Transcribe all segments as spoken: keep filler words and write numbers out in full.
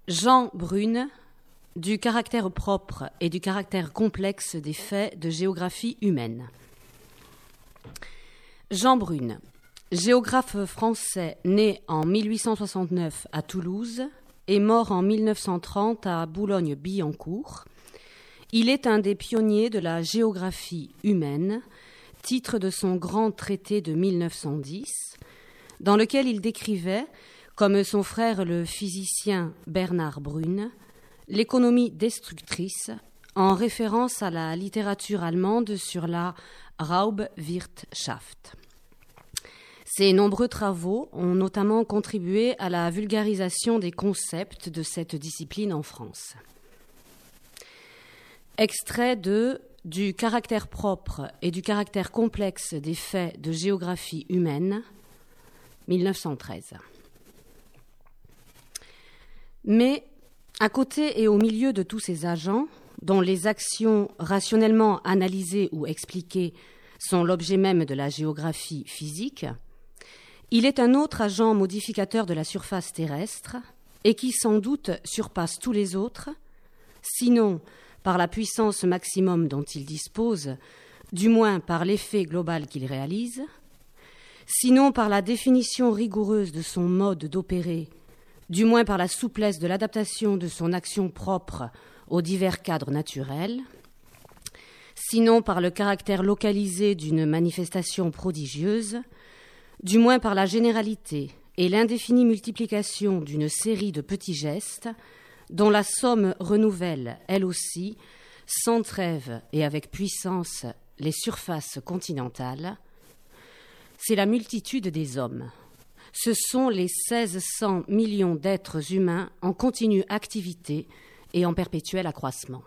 Jean Brune, du caractère propre et du caractère complexe des faits de géographie humaine. Jean Brune, géographe français né en mille huit cent soixante-neuf à Toulouse et mort en mille neuf cent trente à Boulogne-Billancourt. Il est un des pionniers de la géographie humaine, titre de son grand traité de mille neuf cent dix, dans lequel il décrivait, comme son frère le physicien Bernard Brune, l'économie destructrice, en référence à la littérature allemande sur la Raubwirtschaft. Ses nombreux travaux ont notamment contribué à la vulgarisation des concepts de cette discipline en France. Extrait de « Du caractère propre et du caractère complexe des faits de géographie humaine », mille neuf cent treize. Mais, à côté et au milieu de tous ces agents, dont les actions rationnellement analysées ou expliquées sont l'objet même de la géographie physique, il est un autre agent modificateur de la surface terrestre et qui sans doute surpasse tous les autres, sinon par la puissance maximum dont il dispose, du moins par l'effet global qu'il réalise, sinon par la définition rigoureuse de son mode d'opérer, du moins par la souplesse de l'adaptation de son action propre aux divers cadres naturels, sinon par le caractère localisé d'une manifestation prodigieuse, du moins par la généralité et l'indéfinie multiplication d'une série de petits gestes dont la somme renouvelle, elle aussi, sans trêve et avec puissance, les surfaces continentales, c'est la multitude des hommes. Ce sont les seize cents millions d'êtres humains en continue activité et en perpétuel accroissement.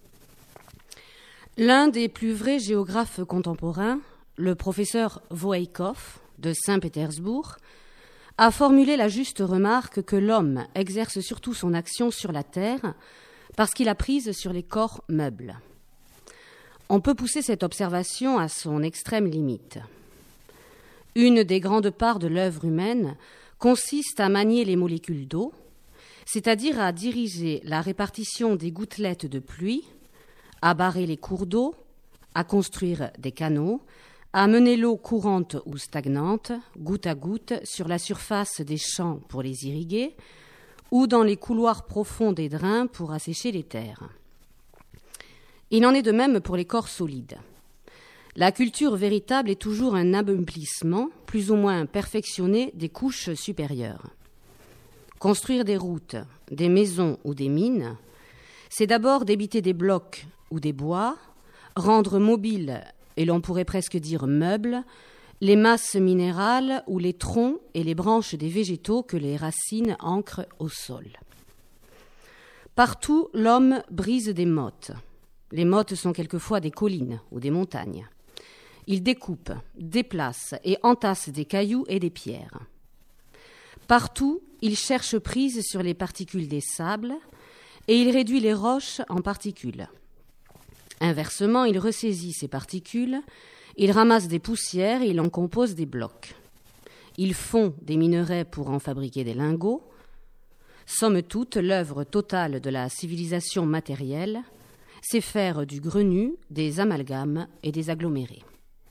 L'un des plus vrais géographes contemporains, le professeur Voeikov de Saint-Pétersbourg, a formulé la juste remarque que l'homme exerce surtout son action sur la terre parce qu'il a prise sur les corps meubles. On peut pousser cette observation à son extrême limite. Une des grandes parts de l'œuvre humaine consiste à manier les molécules d'eau, c'est-à-dire à diriger la répartition des gouttelettes de pluie, à barrer les cours d'eau, à construire des canaux, à mener l'eau courante ou stagnante, goutte à goutte, sur la surface des champs pour les irriguer, ou dans les couloirs profonds des drains pour assécher les terres. Il en est de même pour les corps solides. La culture véritable est toujours un ameublissement, plus ou moins perfectionné, des couches supérieures. Construire des routes, des maisons ou des mines, c'est d'abord débiter des blocs ou des bois, rendre mobiles, et l'on pourrait presque dire meubles, les masses minérales ou les troncs et les branches des végétaux que les racines ancrent au sol. Partout, l'homme brise des mottes. Les mottes sont quelquefois des collines ou des montagnes. Il découpe, déplace et entasse des cailloux et des pierres. Partout, il cherche prise sur les particules des sables et il réduit les roches en particules. Inversement, il ressaisit ces particules, il ramasse des poussières et il en compose des blocs. Il fond des minerais pour en fabriquer des lingots. Somme toute, l'œuvre totale de la civilisation matérielle, c'est faire du grenu, des amalgames et des agglomérés.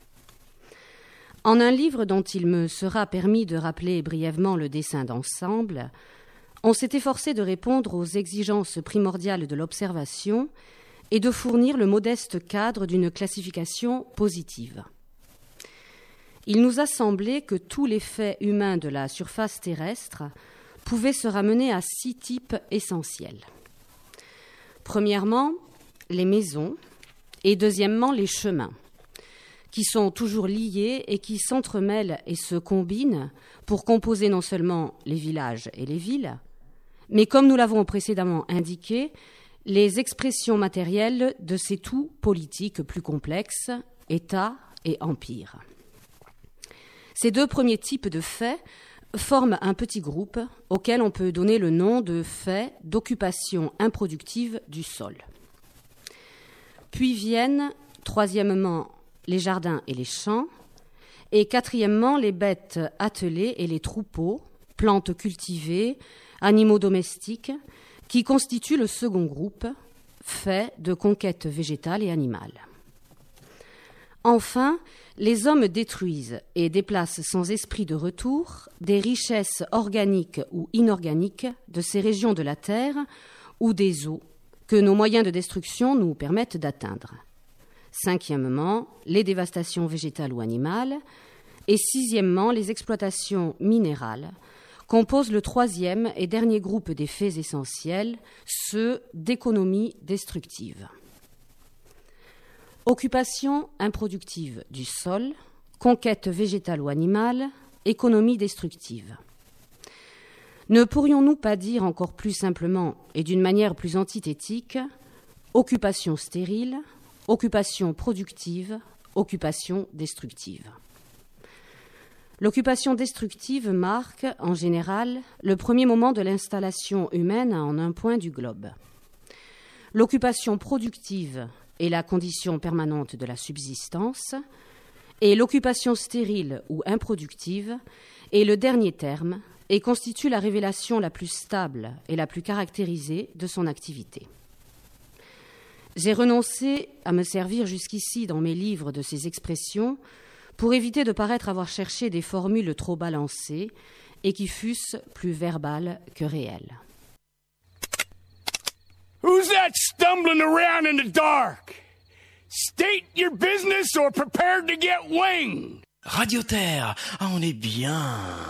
En un livre dont il me sera permis de rappeler brièvement le dessin d'ensemble, on s'est efforcé de répondre aux exigences primordiales de l'observation et de fournir le modeste cadre d'une classification positive. Il nous a semblé que tous les faits humains de la surface terrestre pouvaient se ramener à six types essentiels. Premièrement, les maisons et deuxièmement, les chemins, qui sont toujours liés et qui s'entremêlent et se combinent pour composer non seulement les villages et les villes, mais comme nous l'avons précédemment indiqué, les expressions matérielles de ces tout politiques plus complexes, État et Empire. Ces deux premiers types de faits forment un petit groupe auquel on peut donner le nom de faits d'occupation improductive du sol. Puis viennent, troisièmement, les jardins et les champs, et quatrièmement, les bêtes attelées et les troupeaux, plantes cultivées, animaux domestiques, qui constitue le second groupe, fait de conquêtes végétales et animales. Enfin, les hommes détruisent et déplacent sans esprit de retour des richesses organiques ou inorganiques de ces régions de la Terre ou des eaux que nos moyens de destruction nous permettent d'atteindre. Cinquièmement, les dévastations végétales ou animales. Et sixièmement, les exploitations minérales composent le troisième et dernier groupe des faits essentiels, ceux d'économie destructive. Occupation improductive du sol, conquête végétale ou animale, économie destructive. Ne pourrions-nous pas dire encore plus simplement et d'une manière plus antithétique occupation stérile, occupation productive, occupation destructive. L'occupation destructive marque, en général, le premier moment de l'installation humaine en un point du globe. L'occupation productive est la condition permanente de la subsistance, et l'occupation stérile ou improductive est le dernier terme et constitue la révélation la plus stable et la plus caractérisée de son activité. J'ai renoncé à me servir jusqu'ici dans mes livres de ces expressions pour éviter de paraître avoir cherché des formules trop balancées et qui fussent plus verbales que réelles. Who's that stumbling around in the dark? State your business or prepare to get winged. Radio Terre, ah, on est bien.